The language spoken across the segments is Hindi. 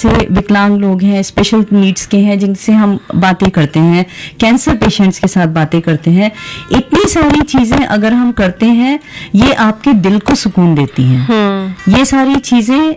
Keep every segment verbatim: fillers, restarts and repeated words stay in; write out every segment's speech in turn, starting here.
जैसे विकलांग लोग हैं, स्पेशल नीड्स के हैं, जिनसे हम बातें करते हैं, कैंसर पेशेंट्स के साथ बातें करते हैं, इतनी सारी चीजें अगर हम करते हैं, ये आपके दिल को सुकून देती हैं। ये सारी चीजें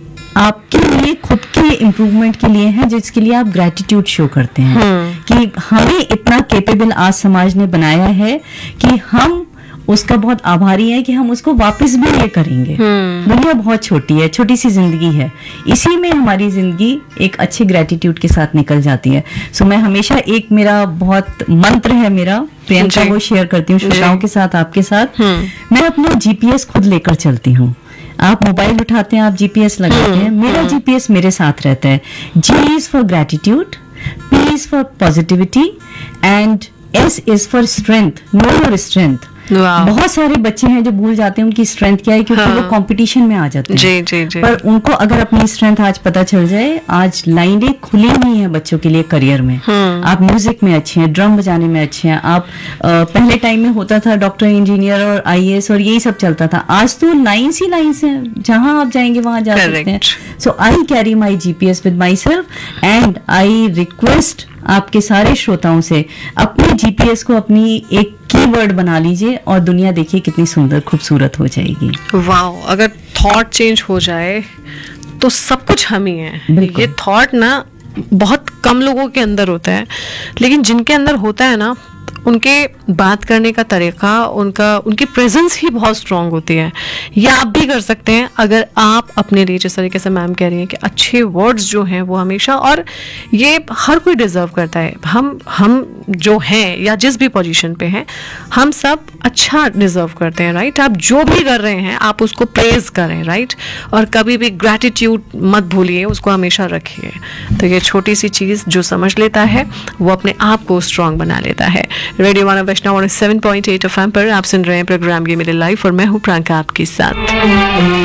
आपके लिए खुद के इम्प्रूवमेंट के लिए है, जिसके लिए आप ग्रेटिट्यूड शो करते हैं कि हमें इतना केपेबल आज समाज ने बनाया है कि हम उसका बहुत आभारी है कि हम उसको वापस भी ये करेंगे। दुनिया बहुत छोटी है, छोटी सी जिंदगी है, इसी में हमारी जिंदगी एक अच्छे ग्रेटिट्यूड के साथ निकल जाती है। सो मैं हमेशा एक मेरा बहुत मंत्र है मेरा, प्रियंका, वो शेयर करती हूँ श्रोताओं के साथ, आपके साथ। मैं अपना जीपीएस खुद लेकर चलती हूँ। आप मोबाइल उठाते हैं, आप जीपीएस लगाते हैं, मेरा जीपीएस मेरे साथ रहता है। जी is for gratitude, P is for positivity and S is for strength. Know your strength. बहुत सारे बच्चे हैं जो भूल जाते हैं उनकी स्ट्रेंथ क्या है, क्योंकि हाँ। वो कंपटीशन में आ जाते हैं। जी, जी, जी। पर उनको अगर अपनी स्ट्रेंथ आज पता चल जाए, आज लाइनें खुली हुई हैं बच्चों के लिए करियर में। हाँ। आप म्यूजिक में अच्छे हैं, ड्रम बजाने में अच्छे हैं, आप आ, पहले टाइम में होता था डॉक्टर, इंजीनियर और आईएएस और यही सब चलता था। आज तो लाइन्स ही लाइन्स हैं, जहां आप जाएंगे वहां जा सकते हैं। सो I carry my GPS with my self and I request आपके सारे श्रोताओं से अपने जीपीएस को अपनी एक कीवर्ड बना लीजिए और दुनिया देखिए कितनी सुंदर खूबसूरत हो जाएगी। वाह, अगर थॉट चेंज हो जाए तो सब कुछ हम ही है। ये थॉट ना बहुत कम लोगों के अंदर होता है, लेकिन जिनके अंदर होता है ना, उनके बात करने का तरीका, उनका उनकी प्रेजेंस ही बहुत स्ट्रांग होती है। ये आप भी कर सकते हैं अगर आप अपने लिए, जिस तरीके से मैम कह रही हैं कि अच्छे वर्ड्स जो हैं वो हमेशा, और ये हर कोई डिजर्व करता है। हम हम जो हैं या जिस भी पोजीशन पे हैं, हम सब अच्छा डिजर्व करते हैं, राइट। आप जो भी कर रहे हैं आप उसको प्रेज करें, राइट, और कभी भी ग्रैटिट्यूड मत भूलिए, उसको हमेशा रखिए। तो ये छोटी सी चीज़ जो समझ लेता है वो अपने आप को स्ट्रांग बना लेता है। रेडियो मानव वैष्णव seven point eight F M पर आप सुन रहे हैं प्रोग्राम ये मेरे लाइफ, और मैं हूँ प्रियंका आपके साथ।